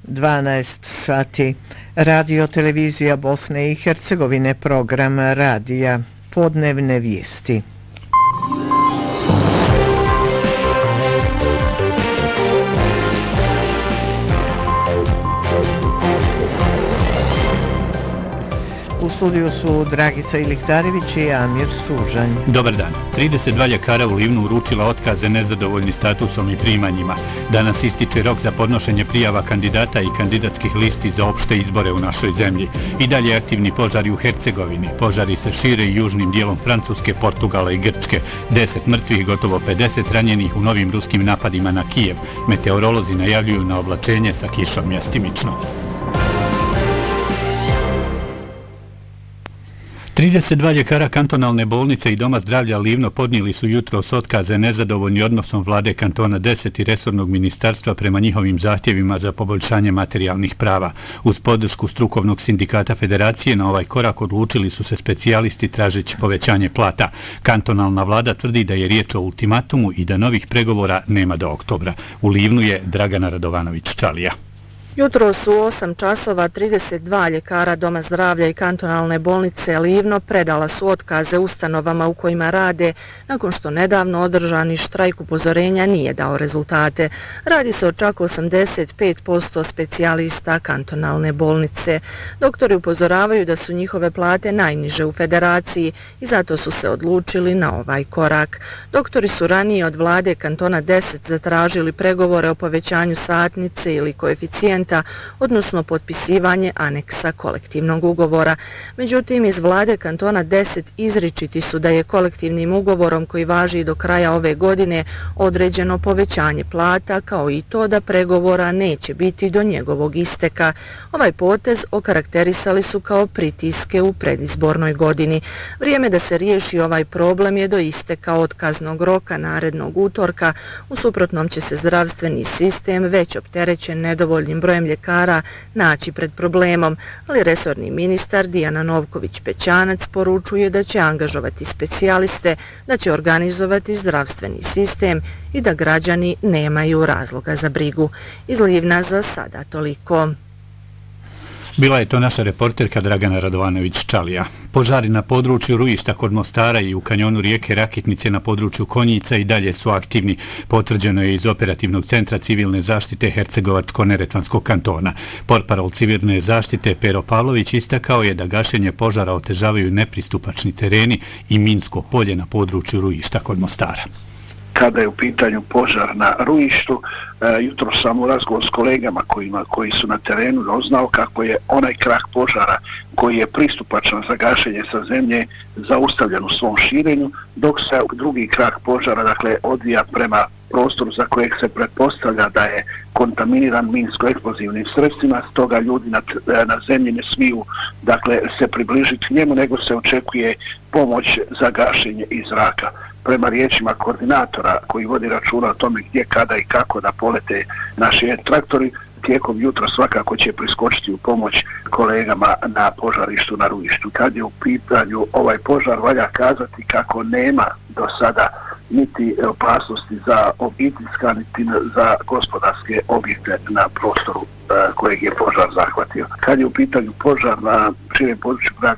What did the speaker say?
12 sati. Radio televizija Bosne i Hercegovine, program radija, podnevne vijesti. U studiju su Dragica Iliktarević i Amir Sužanj. Dobar dan. 32 ljekara u Livnu uručila otkaze nezadovoljni statusom i primanjima. Danas ističe rok za podnošenje prijava kandidata i kandidatskih listi za opšte izbore u našoj zemlji. I dalje aktivni požari u Hercegovini. Požari se šire i južnim dijelom Francuske, Portugala i Grčke. 10 mrtvih, gotovo 50 ranjenih u novim ruskim napadima na Kijev. Meteorolozi najavljuju na oblačenje sa kišom mjestimično. 32 ljekara kantonalne bolnice i Doma zdravlja Livno podnijeli su jutros otkaze nezadovoljni odnosom vlade kantona 10 i resornog ministarstva prema njihovim zahtjevima za poboljšanje materijalnih prava. Uz podršku strukovnog sindikata federacije na ovaj korak odlučili su se specijalisti tražeći povećanje plata. Kantonalna vlada tvrdi da je riječ o ultimatumu i da novih pregovora nema do oktobra. U Livnu je Dragana Radovanović-Čalija. Jutro su 8 časova 32 ljekara Doma zdravlja i kantonalne bolnice Livno predala su otkaze ustanovama u kojima rade nakon što nedavno održani štrajk upozorenja nije dao rezultate. Radi se o čak 85% specijalista kantonalne bolnice. Doktori upozoravaju da su njihove plate najniže u federaciji i zato su se odlučili na ovaj korak. Doktori su ranije od vlade kantona 10 zatražili pregovore o povećanju satnice ili koeficijenta, odnosno potpisivanje aneksa kolektivnog ugovora. Međutim, iz vlade kantona 10 izričiti su da je kolektivnim ugovorom koji važi do kraja ove godine određeno povećanje plata, kao i to da pregovora neće biti do njegovog isteka. Ovaj potez okarakterisali su kao pritiske u predizbornoj godini. Vrijeme da se riješi ovaj problem je do isteka otkaznog roka narednog utorka, u suprotnom će se zdravstveni sistem već opterećen nedovoljnim brojem ljekara naći pred problemom, ali resorni ministar Dijana Novković-Pećanac poručuje da će angažovati specijaliste, da će organizovati zdravstveni sistem i da građani nemaju razloga za brigu. Iz Livna za sada toliko. Bila je to naša reporterka Dragana Radovanović-Čalija. Požari na području Rujišta kod Mostara i u kanjonu rijeke Rakitnice na području Konjica i dalje su aktivni. Potvrđeno je iz operativnog centra civilne zaštite Hercegovačko-Neretvanskog kantona. Portparol civilne zaštite Pero Pavlović istakao je da gašenje požara otežavaju nepristupačni tereni i minsko polje na području Rujišta kod Mostara. Kada je u pitanju požar na Rujištu, jutro sam u razgovoru s kolegama koji su na terenu doznao kako je onaj krak požara koji je pristupačan za gašenje sa zemlje zaustavljen u svom širenju, dok se drugi krak požara odvija prema prostoru za kojeg se pretpostavlja da je kontaminiran minsko-eksplozivnim sredstvima, stoga ljudi na zemlji ne smiju se približiti k njemu, nego se očekuje pomoć za gašenje iz zraka. Prema riječima koordinatora koji vodi računa o tome gdje, kada i kako da polete naši traktori, tijekom jutra svakako će priskočiti u pomoć kolegama na požarištu na Rujištu. Kad je u pitanju ovaj požar, valja kazati kako nema do sada niti opasnosti za obiteljska, niti za gospodarske objekte na prostoru kojeg je požar zahvatio. Kad je u pitanju požar na širem području grada